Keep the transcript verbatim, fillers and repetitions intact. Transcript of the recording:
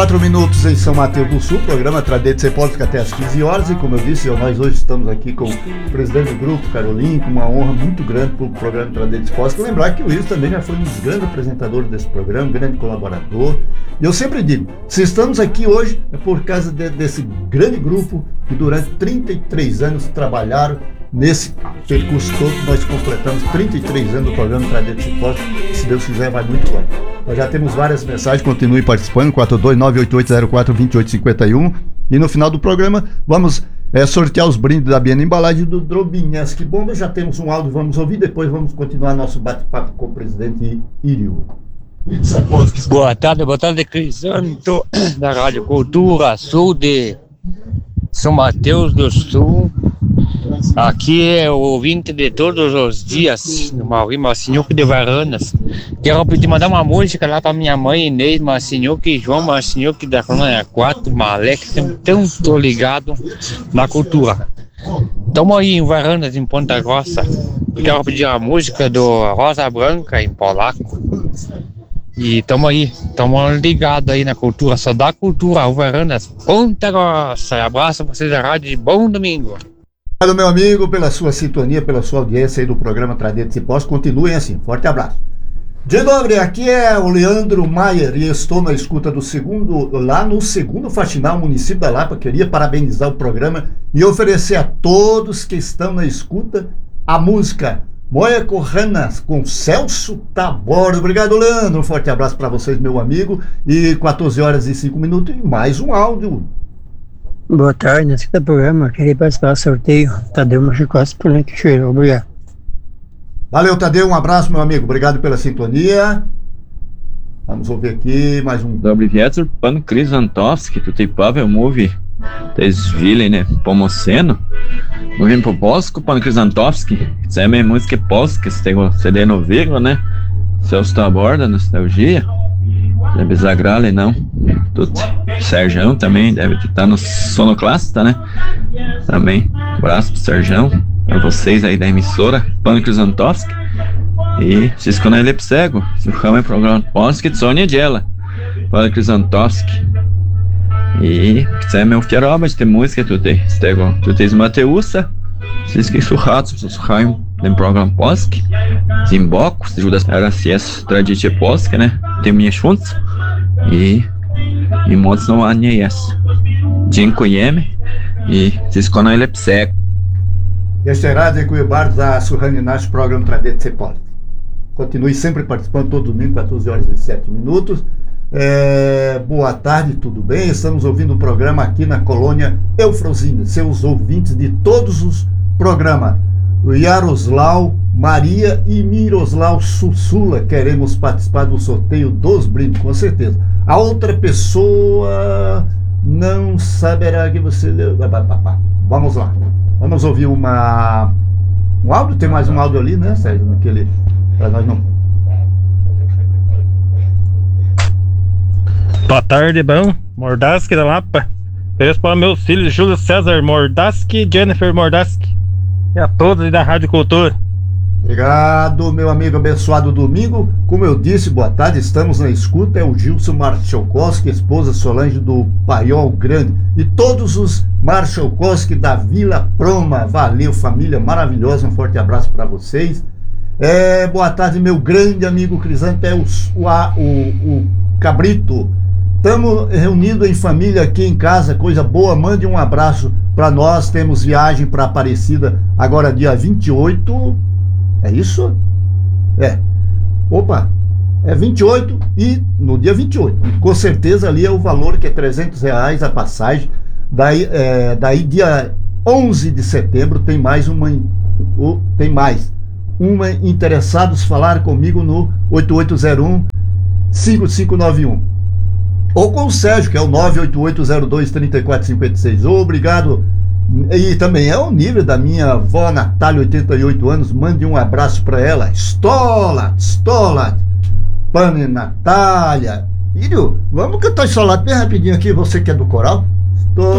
Quatro minutos em São Mateus do Sul, programa Tradete Cepol fica até às quinze horas e como eu disse, nós hoje estamos aqui com o presidente do grupo, Caroline, com uma honra muito grande para o programa Tradete Cepol. Lembrar que o Wilson também já foi um dos grandes apresentadores desse programa, um grande colaborador. E eu sempre digo, se estamos aqui hoje é por causa de, desse grande grupo que durante trinta e três anos trabalharam nesse percurso todo. Nós completamos trinta e três anos do programa Tradete Cepol, se Deus quiser vai muito longe. Nós já temos várias mensagens, continue participando, quatro dois nove oito oito zero quatro dois oito cinco um. E no final do programa vamos é, sortear os brindes da Biena Embalagem do Drobinhas. Bomba, já temos um áudio, vamos ouvir, depois vamos continuar nosso bate-papo com o presidente Írio. Boa tarde, boa tarde, Crisanto, da Rádio Cultura Sul de São Mateus do Sul. Aqui é o ouvinte de todos os dias, do Mauri Marcinhuque de Varanas. Quero pedir mandar uma música lá para minha mãe Inês Marcinhuque e João Marcinhuque da Colônia quatro, Malé, que sempre tão tô ligado na cultura. Estamos aí em Varanas, em Ponta Grossa. Quero pedir a música do Rosa Branca, em polaco. E estamos aí, estamos ligados aí na cultura, só da cultura, o Varanas, Ponta Grossa. Abraço para vocês da rádio e bom domingo. Obrigado, meu amigo, pela sua sintonia, pela sua audiência aí do programa Tradete Cepol. Continuem assim, forte abraço. Dzień dobry, aqui é o Leandro Maier e estou na escuta do segundo, lá no segundo Faxinal, município da Lapa. Queria parabenizar o programa e oferecer a todos que estão na escuta a música Moia Corranas com Celso Taborda. Obrigado, Leandro, um forte abraço para vocês, meu amigo. E quatorze horas e cinco minutos e mais um áudio. Boa tarde, nesse programa, queria participar do sorteio. Tadeu Machicossi, por que cheiro. Obrigado. Valeu, Tadeu, um abraço, meu amigo. Obrigado pela sintonia. Vamos ouvir aqui mais um. Dobry wieczór, pan Kryzantowski. Tutaj Paweł mówi. To jest Willy Pomoceno. Mówimy po polsku, pan Kryzantowski. Chcemy muzykę polskie z tego C D nowego, né? Celso Taborda, Nostalgia. Deve zagrali, não. Tudo. Serjão também deve estar no Sonoplasta, né? Também. Um abraço pro Serjão. Pra vocês aí da emissora, Pan Kryzantowski. I wszystko najlepszego. Słuchamy program Polski, co niedziela. Pan Kryzantowski. I chcemy ofiarować tę muzykę tutaj, z tego, tutaj z Mateusa. Wszystkich słuchaczy, co słuchają ten program polski. Z Imboku, z Judas, teraz jest tradycja polska, ne? Tym miesiąc. I, i mocno ładnie jest. Dziękujemy i wszystko najlepszego. Jeszcze raz dziękuję bardzo za słuchanie nasz program Tradete Cepol. Continue sempre participando todo domingo, quatorze horas e sete minutos. É, boa tarde, tudo bem? Estamos ouvindo o programa aqui na colônia Eufrosínia, seus ouvintes de todos os programas. O Yaroslau, Maria e Miroslau Sussula, queremos participar do sorteio dos brindes, com certeza. A outra pessoa não saberá que você... Vamos lá, vamos ouvir uma... um áudio, tem mais um áudio ali, né, Sérgio? Naquele... para nós não... Boa tarde, bom. Mordaski da Lapa. Ofereço para meus filhos Júlio César Mordaski e Jennifer Mordaski. E a todos da Rádio Cultura. Obrigado, meu amigo, abençoado domingo. Como eu disse, boa tarde, estamos na escuta. É o Gilson Marchalkowski, esposa Solange do Paiol Grande. E todos os Marchalkowski da Vila Proma. Valeu, família maravilhosa. Um forte abraço para vocês. É, boa tarde, meu grande amigo Crisanto. É o, o, o, o Cabrito. Estamos reunidos em família aqui em casa, coisa boa. Mande um abraço para nós. Temos viagem para Aparecida agora dia vinte e oito. É isso? É. Opa, é vinte e oito e no dia vinte e oito. Com certeza ali é o valor que é trezentos reais a passagem. Daí, é, daí dia onze de setembro tem mais uma, tem mais uma interessados falar comigo no oito oito zero um cinco cinco nove um. Ou com o Sérgio, que é o nove oito oito zero dois três quatro cinco seis. Obrigado. E também é o nível da minha avó Natália, oitenta e oito anos. Mande um abraço para ela. Stolat, Stolat, Pane Natália. Írio, vamos cantar Stolat bem rapidinho aqui, você que é do coral.